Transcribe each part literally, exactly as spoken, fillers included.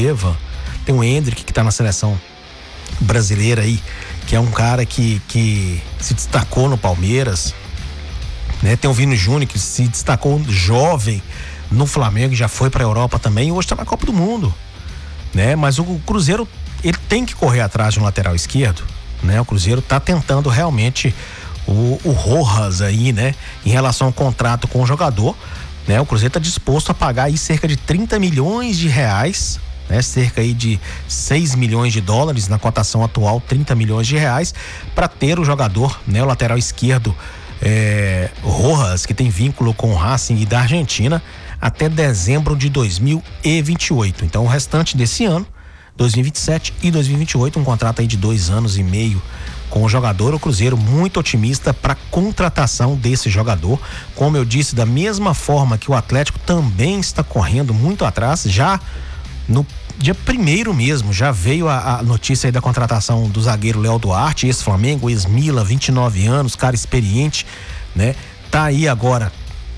Evan, tem o Hendrick que tá na seleção brasileira aí, que é um cara que, que se destacou no Palmeiras, né? Tem o Vini Júnior que se destacou jovem no Flamengo, já foi pra Europa também e hoje tá na Copa do Mundo, né? Mas o Cruzeiro, ele tem que correr atrás de um lateral esquerdo, né? O Cruzeiro tá tentando realmente o, o Rojas aí, né? Em relação ao contrato com o jogador, né? O Cruzeiro tá disposto a pagar aí cerca de trinta milhões de reais, né? Cerca aí de seis milhões de dólares, na cotação atual trinta milhões de reais, para ter o jogador, né? O lateral esquerdo é, Rojas, que tem vínculo com o Racing e da Argentina, até dezembro de dois mil e vinte e oito. Então o restante desse ano, dois mil e vinte e sete e dois mil e vinte e oito, um contrato aí de dois anos e meio com o jogador. O Cruzeiro muito otimista para contratação desse jogador. Como eu disse, da mesma forma que o Atlético também está correndo muito atrás, já no dia primeiro mesmo, já veio a, a notícia aí da contratação do zagueiro Léo Duarte, ex-Flamengo, ex-Mila, vinte e nove anos, cara experiente, né? Tá aí agora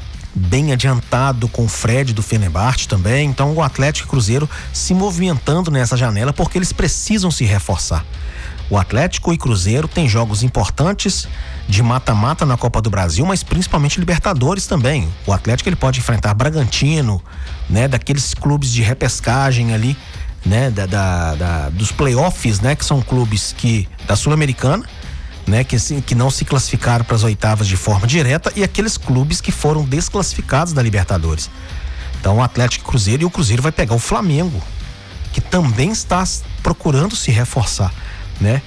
bem adiantado com o Fred do Fenerbahçe também. Então o Atlético e o Cruzeiro se movimentando nessa janela porque eles precisam se reforçar. O Atlético e Cruzeiro têm jogos importantes de mata-mata na Copa do Brasil, mas principalmente Libertadores também. O Atlético ele pode enfrentar Bragantino, né, daqueles clubes de repescagem ali, né, da, da, da dos playoffs, né, que são clubes que da Sul-Americana, né, que, que não se classificaram para as oitavas de forma direta, e aqueles clubes que foram desclassificados da Libertadores. Então o Atlético e Cruzeiro, e o Cruzeiro vai pegar o Flamengo, que também está procurando se reforçar, né?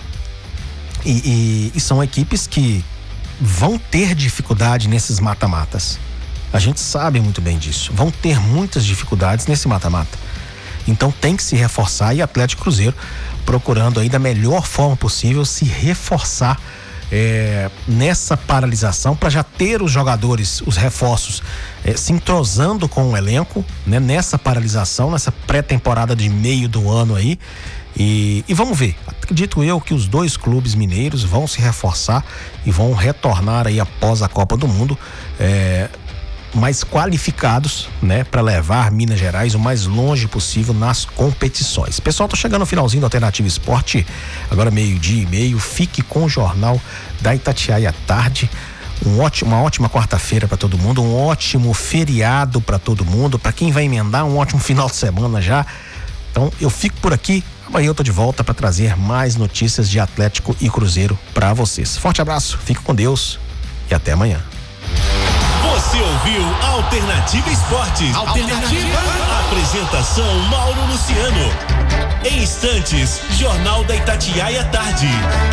E, e, e são equipes que vão ter dificuldade nesses mata-matas. A gente sabe muito bem disso. Vão ter muitas dificuldades nesse mata-mata. Então tem que se reforçar, e Atlético e Cruzeiro procurando aí da melhor forma possível se reforçar é, nessa paralisação, para já ter os jogadores, os reforços é, se entrosando com o elenco, né, nessa paralisação, nessa pré-temporada de meio do ano aí. E, e vamos ver, acredito eu que os dois clubes mineiros vão se reforçar e vão retornar aí após a Copa do Mundo é, mais qualificados, né, para levar Minas Gerais o mais longe possível nas competições. Pessoal, tô chegando no finalzinho do Alternativa Esporte, agora meio-dia e meio. Fique com o Jornal da Itatiaia à tarde. Um ótimo, uma ótima quarta-feira para todo mundo, um ótimo feriado para todo mundo, para quem vai emendar, um ótimo final de semana já. Então eu fico por aqui. Amanhã eu tô de volta para trazer mais notícias de Atlético e Cruzeiro para vocês. Forte abraço, fique com Deus e até amanhã. Você ouviu Alternativa Esportes. Alternativa. Apresentação Mauro Luciano. Em instantes, Jornal da Itatiaia à tarde.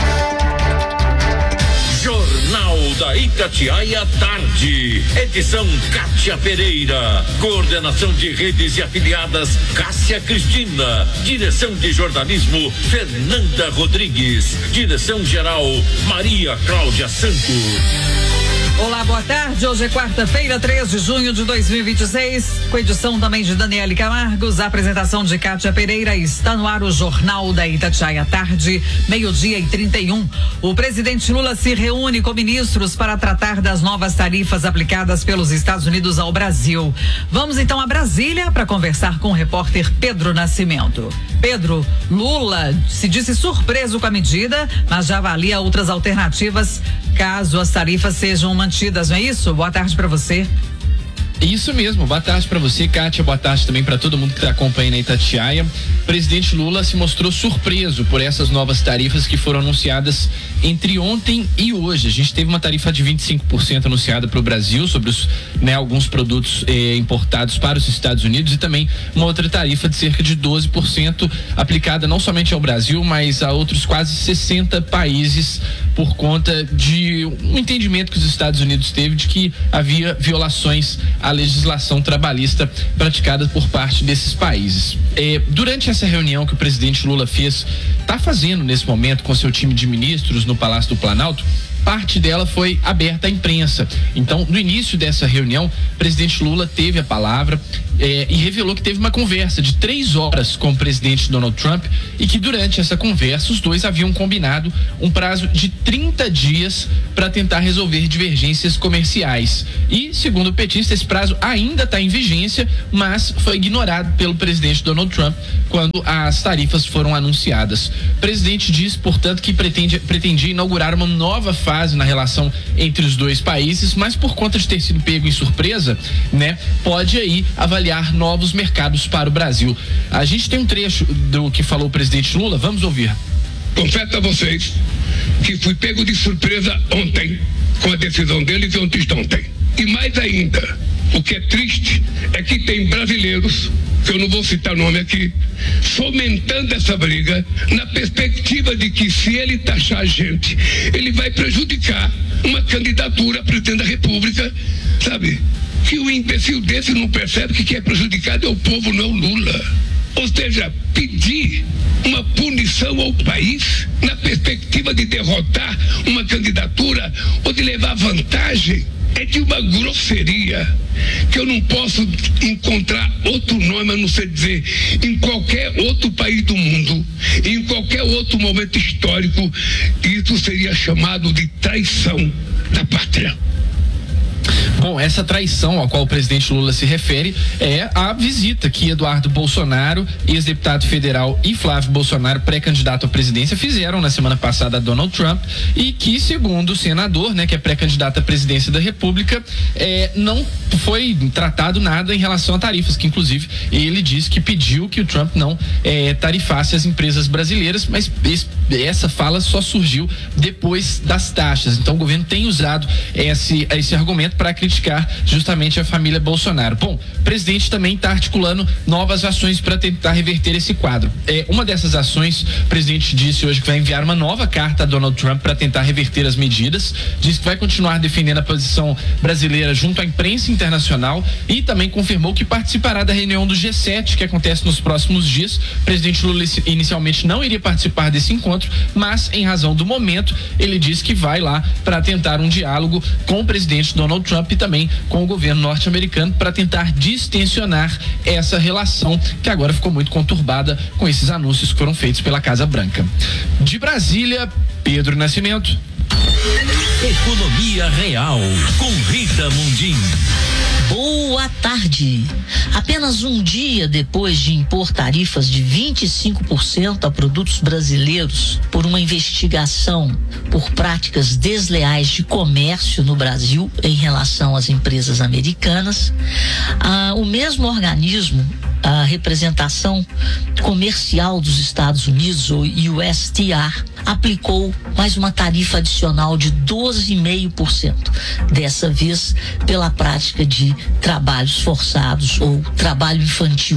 Jornal da Itatiaia à tarde. Edição Kátia Pereira. Coordenação de redes e afiliadas Cássia Cristina. Direção de jornalismo Fernanda Rodrigues. Direção geral Maria Cláudia Santos. Olá, boa tarde. Hoje é quarta-feira, três de junho de dois mil e vinte e seis, com edição também de Daniele Camargos, a apresentação de Kátia Pereira. Está no ar o Jornal da Itatiaia à tarde, meio-dia e trinta e um. O presidente Lula se reúne com ministros para tratar das novas tarifas aplicadas pelos Estados Unidos ao Brasil. Vamos então a Brasília para conversar com o repórter Pedro Nascimento. Pedro, Lula se disse surpreso com a medida, mas já avalia outras alternativas caso as tarifas sejam mantidas, não é isso? Boa tarde para você. Isso mesmo, boa tarde para você, Kátia, boa tarde também para todo mundo que está acompanhando a Itatiaia. O presidente Lula se mostrou surpreso por essas novas tarifas que foram anunciadas entre ontem e hoje. A gente teve uma tarifa de vinte e cinco por cento anunciada para o Brasil sobre os, né, alguns produtos eh, importados para os Estados Unidos, e também uma outra tarifa de cerca de doze por cento aplicada não somente ao Brasil, mas a outros quase sessenta países, por conta de um entendimento que os Estados Unidos teve de que havia violações à legislação trabalhista praticada por parte desses países. É, durante essa reunião que o presidente Lula fez, está fazendo nesse momento com seu time de ministros no Palácio do Planalto, parte dela foi aberta à imprensa. Então, no início dessa reunião, o presidente Lula teve a palavra eh, e revelou que teve uma conversa de três horas com o presidente Donald Trump e que durante essa conversa os dois haviam combinado um prazo de trinta dias para tentar resolver divergências comerciais. E, segundo o petista, esse prazo ainda está em vigência, mas foi ignorado pelo presidente Donald Trump quando as tarifas foram anunciadas. O presidente diz, portanto, que pretende, pretendia inaugurar uma nova fase na relação entre os dois países, mas por conta de ter sido pego em surpresa, né, pode aí avaliar novos mercados para o Brasil. A gente tem um trecho do que falou o presidente Lula, vamos ouvir. Confesso a vocês que fui pego de surpresa ontem com a decisão deles e antes de ontem. E mais ainda, o que é triste é que tem brasileiros, que eu não vou citar nome aqui, fomentando essa briga na perspectiva de que se ele taxar a gente, ele vai prejudicar uma candidatura a presidente da República, sabe? Que o imbecil desse não percebe que quem é prejudicado é o povo, não é o Lula. Ou seja, pedir uma punição ao país na perspectiva de derrotar uma candidatura ou de levar vantagem é de uma grosseria que eu não posso encontrar outro nome a não ser dizer em qualquer outro país do mundo, em qualquer outro momento histórico, isso seria chamado de traição da pátria. Bom, essa traição a qual o presidente Lula se refere é a visita que Eduardo Bolsonaro, ex-deputado federal, e Flávio Bolsonaro, pré-candidato à presidência, fizeram na semana passada a Donald Trump e que, segundo o senador, né, que é pré-candidato à presidência da República, é, não foi tratado nada em relação a tarifas, que inclusive ele disse que pediu que o Trump não é, tarifasse as empresas brasileiras, mas esse, essa fala só surgiu depois das taxas. Então o governo tem usado esse, esse argumento para criticar justamente a família Bolsonaro. Bom, o presidente também está articulando novas ações para tentar reverter esse quadro. É, uma dessas ações, o presidente disse hoje que vai enviar uma nova carta a Donald Trump para tentar reverter as medidas, diz que vai continuar defendendo a posição brasileira junto à imprensa internacional e também confirmou que participará da reunião do G sete, que acontece nos próximos dias. O presidente Lula inicialmente não iria participar desse encontro, mas em razão do momento, ele disse que vai lá para tentar um diálogo com o presidente Donald Trump e também com o governo norte-americano para tentar distensionar essa relação que agora ficou muito conturbada com esses anúncios que foram feitos pela Casa Branca. De Brasília, Pedro Nascimento. Economia Real, com Rita Mundim. Boa tarde. Apenas um dia depois de impor tarifas de vinte e cinco por cento a produtos brasileiros por uma investigação por práticas desleais de comércio no Brasil em relação às empresas americanas, ah, o mesmo organismo, a representação comercial dos Estados Unidos, o U S T R, aplicou mais uma tarifa adicional de doze vírgula cinco por cento, dessa vez pela prática de trabalhos forçados ou trabalho infantil.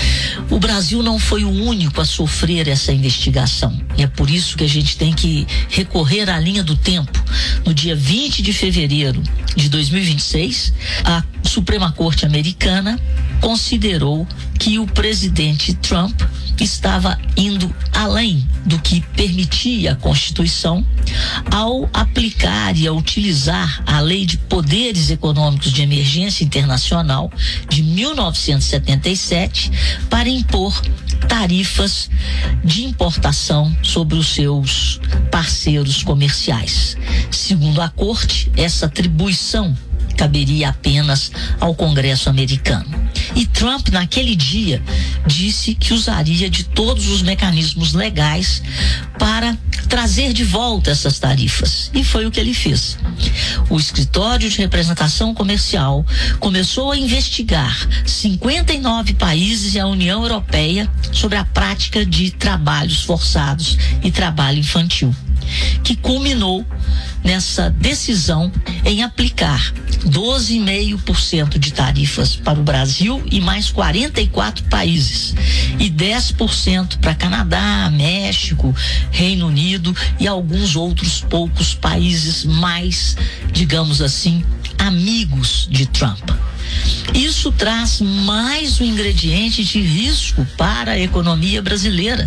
O Brasil não foi o único a sofrer essa investigação e é por isso que a gente tem que recorrer à linha do tempo. No dia vinte de fevereiro de dois mil e vinte e seis, a Suprema Corte Americana considerou que o presidente Trump estava indo além do que permitia a Constituição ao aplicar e a utilizar a Lei de Poderes Econômicos de Emergência Internacional de mil novecentos e setenta e sete para impor tarifas de importação sobre os seus parceiros comerciais. Segundo a Corte, essa atribuição caberia apenas ao Congresso americano. E Trump, naquele dia, disse que usaria de todos os mecanismos legais para trazer de volta essas tarifas. E foi o que ele fez. O Escritório de Representação Comercial começou a investigar cinquenta e nove países e a União Europeia sobre a prática de trabalhos forçados e trabalho infantil, que culminou nessa decisão em aplicar doze vírgula cinco por cento de tarifas para o Brasil e mais quarenta e quatro países e dez por cento para Canadá, México, Reino Unido e alguns outros poucos países mais, digamos assim, amigos de Trump. Isso traz mais um ingrediente de risco para a economia brasileira,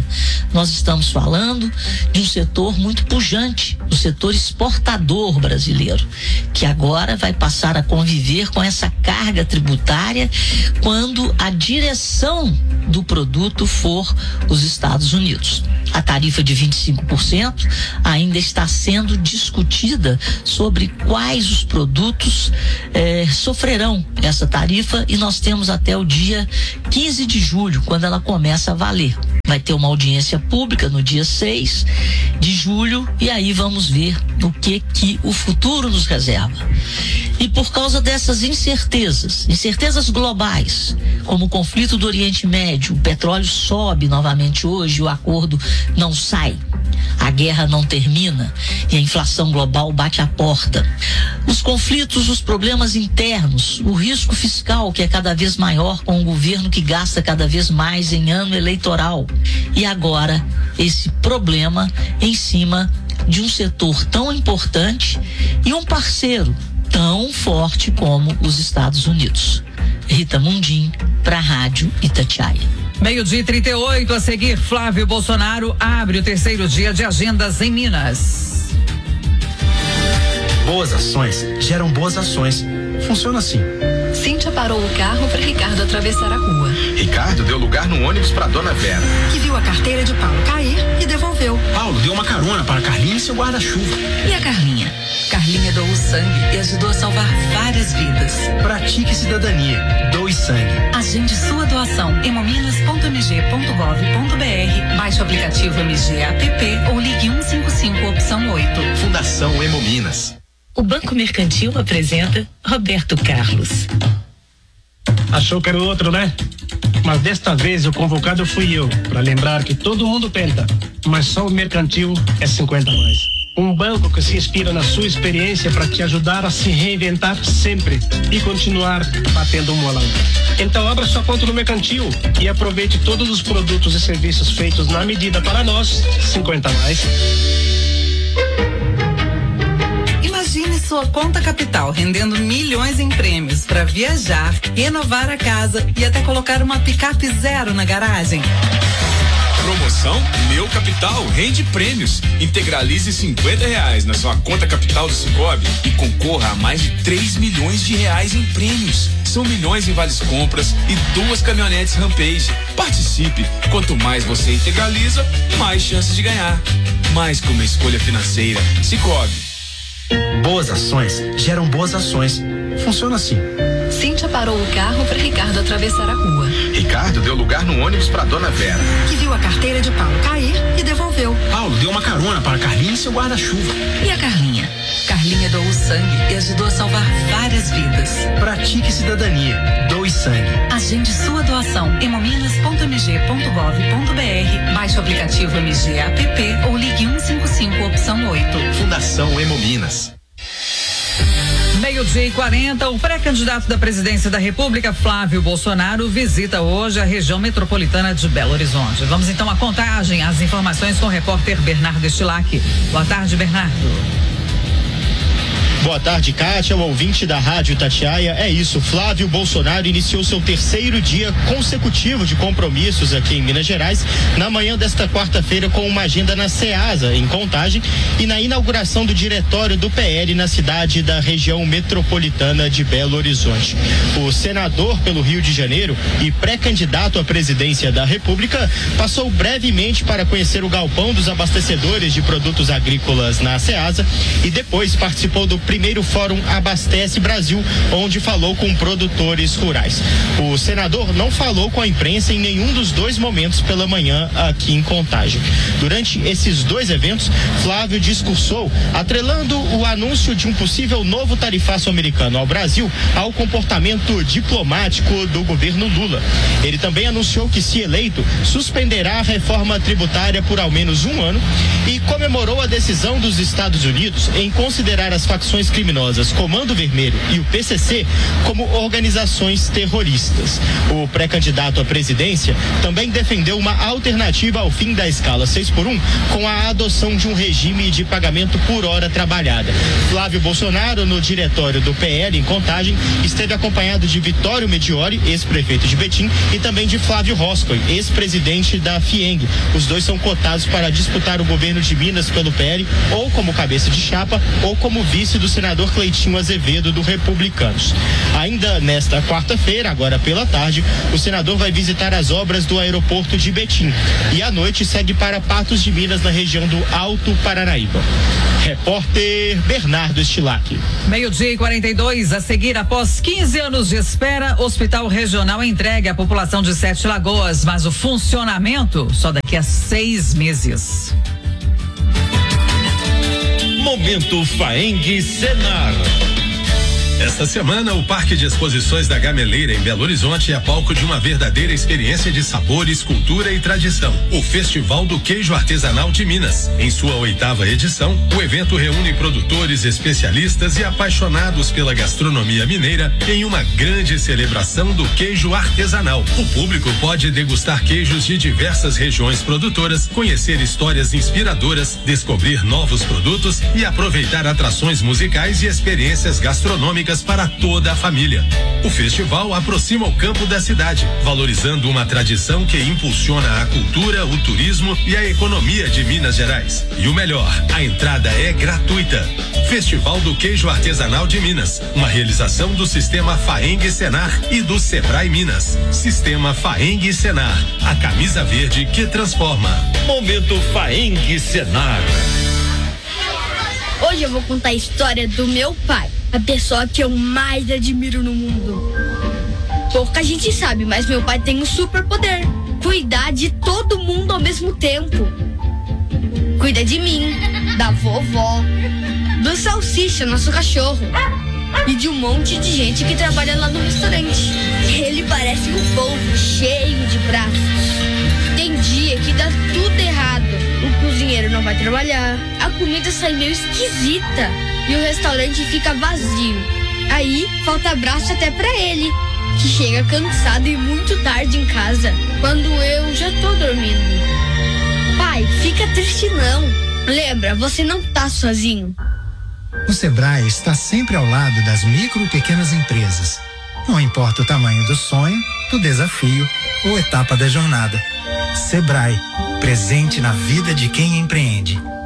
nós estamos falando de um setor muito pujante, o setor exportador brasileiro, que agora vai passar a conviver com essa carga tributária quando a direção do produto for os Estados Unidos. A tarifa de vinte e cinco por cento ainda está sendo discutida sobre quais os produtos eh, sofrerão essa tarifa, e nós temos até o dia quinze de julho, quando ela começa a valer. Vai ter uma audiência pública no dia seis de julho e aí vamos ver o que que o futuro nos reserva. E por causa dessas incertezas, incertezas globais, como o conflito do Oriente Médio, o petróleo sobe novamente hoje, o acordo não sai, a guerra não termina e a inflação global bate à porta. Os conflitos, os problemas internos, o risco fiscal que é cada vez maior com um governo que gasta cada vez mais em ano eleitoral. E agora esse problema em cima de um setor tão importante e um parceiro tão forte como os Estados Unidos. Rita Mundim, para a Rádio Itatiaia. Meio-dia e trinta e oito, a seguir, Flávio Bolsonaro abre o terceiro dia de agendas em Minas. Boas ações geram boas ações. Funciona assim. Cíntia parou o carro para Ricardo atravessar a rua. Ricardo deu lugar no ônibus para Dona Vera, que viu a carteira de Paulo cair e devolveu. Paulo deu uma carona para Carlinha e seu guarda-chuva. E a Carlinha? Carlinha doou sangue e ajudou a salvar várias vidas. Pratique cidadania. Doe sangue. Agende sua doação em hemominas ponto m g ponto gov ponto b r. Baixe o aplicativo M G App ou ligue um cinco cinco opção oito. Fundação Hemominas. O Banco Mercantil apresenta Roberto Carlos. Achou que era o outro, né? Mas desta vez o convocado fui eu, para lembrar que todo mundo tenta, mas só o Mercantil é cinquenta a mais. Um banco que se inspira na sua experiência para te ajudar a se reinventar sempre e continuar batendo um molão. Então abra sua conta no Mercantil e aproveite todos os produtos e serviços feitos na medida para nós, cinquenta a mais. Imagine sua conta capital rendendo milhões em prêmios para viajar, renovar a casa e até colocar uma picape zero na garagem. Promoção Meu Capital rende prêmios. Integralize cinquenta reais na sua conta capital do Sicoob e concorra a mais de três milhões de reais em prêmios. São milhões em vales compras e duas caminhonetes Rampage. Participe. Quanto mais você integraliza, mais chances de ganhar. Mais que uma escolha financeira. Sicoob. Boas ações geram boas ações. Funciona assim. Cíntia parou o carro para Ricardo atravessar a rua. Ricardo deu lugar no ônibus para Dona Vera, que viu a carteira de Paulo cair e devolveu. Paulo deu uma carona para Carlinha e seu guarda-chuva. E a Carlinha? Carlinha doou sangue e ajudou a salvar várias vidas. Pratique cidadania. Doe sangue. Agende sua doação em hemominas ponto m g ponto gov ponto b r. Baixe o aplicativo M G App ou ligue um cinco cinco opção oito. Fundação Hemominas. Meio-dia e quarenta, o pré-candidato da presidência da República, Flávio Bolsonaro, visita hoje a região metropolitana de Belo Horizonte. Vamos então à contagem, as informações com o repórter Bernardo Estilac. Boa tarde, Bernardo. Boa tarde, Kátia, o ouvinte da Rádio Itatiaia. É isso, Flávio Bolsonaro iniciou seu terceiro dia consecutivo de compromissos aqui em Minas Gerais, na manhã desta quarta-feira, com uma agenda na Ceasa, em Contagem, e na inauguração do diretório do P L na cidade da região metropolitana de Belo Horizonte. O senador pelo Rio de Janeiro e pré-candidato à presidência da República passou brevemente para conhecer o galpão dos abastecedores de produtos agrícolas na Ceasa e depois participou do primeiro Fórum Abastece Brasil, onde falou com produtores rurais. O senador não falou com a imprensa em nenhum dos dois momentos pela manhã aqui em Contagem. Durante esses dois eventos, Flávio discursou, atrelando o anúncio de um possível novo tarifaço americano ao Brasil ao comportamento diplomático do governo Lula. Ele também anunciou que, se eleito, suspenderá a reforma tributária por ao menos um ano e comemorou a decisão dos Estados Unidos em considerar as facções organizações criminosas Comando Vermelho e o P C C como organizações terroristas. O pré-candidato à presidência também defendeu uma alternativa ao fim da escala seis por um com a adoção de um regime de pagamento por hora trabalhada. Flávio Bolsonaro, no diretório do P L em Contagem, esteve acompanhado de Vitório Mediori, ex-prefeito de Betim, e também de Flávio Roscoe, ex-presidente da FIENG. Os dois são cotados para disputar o governo de Minas pelo P L, ou como cabeça de chapa, ou como vice do senador Cleitinho Azevedo, do Republicanos. Ainda nesta quarta-feira, agora pela tarde, o senador vai visitar as obras do aeroporto de Betim e à noite segue para Patos de Minas, na região do Alto Paranaíba. Repórter Bernardo Estilac. Meio-dia e quarenta e dois, a seguir, após quinze anos de espera, Hospital Regional entregue à população de Sete Lagoas, mas o funcionamento só daqui a seis meses. Momento Faeng Senar. Esta semana, o Parque de Exposições da Gameleira, em Belo Horizonte, é palco de uma verdadeira experiência de sabores, cultura e tradição. O Festival do Queijo Artesanal de Minas. Em sua oitava edição, o evento reúne produtores, especialistas e apaixonados pela gastronomia mineira em uma grande celebração do queijo artesanal. O público pode degustar queijos de diversas regiões produtoras, conhecer histórias inspiradoras, descobrir novos produtos e aproveitar atrações musicais e experiências gastronômicas para toda a família. O festival aproxima o campo da cidade, valorizando uma tradição que impulsiona a cultura, o turismo e a economia de Minas Gerais. E o melhor, a entrada é gratuita. Festival do Queijo Artesanal de Minas, uma realização do Sistema Faeng Senar e do Sebrae Minas. Sistema Faeng Senar, a camisa verde que transforma. Momento Faeng Senar. Hoje eu vou contar a história do meu pai, a pessoa que eu mais admiro no mundo. Pouca gente sabe, mas meu pai tem um superpoder: cuidar de todo mundo ao mesmo tempo. Cuida de mim, da vovó, do Salsicha, nosso cachorro, e de um monte de gente que trabalha lá no restaurante. Ele parece um polvo cheio de braços. Tem dia que dá tudo errado. O cozinheiro não vai trabalhar, a comida sai meio esquisita e o restaurante fica vazio. Aí falta braço até pra ele, que chega cansado e muito tarde em casa, quando eu já tô dormindo. Pai, fica triste não. Lembra, você não tá sozinho. O Sebrae está sempre ao lado das micro e pequenas empresas. Não importa o tamanho do sonho, do desafio ou etapa da jornada. Sebrae, presente na vida de quem empreende.